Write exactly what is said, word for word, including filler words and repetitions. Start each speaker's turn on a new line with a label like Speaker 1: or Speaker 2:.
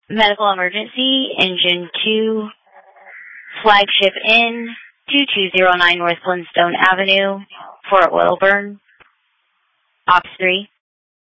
Speaker 1: Medical emergency, engine two, Flagship Inn, two two zero nine North Flintstone Avenue, Fort Wilburn. Ops three.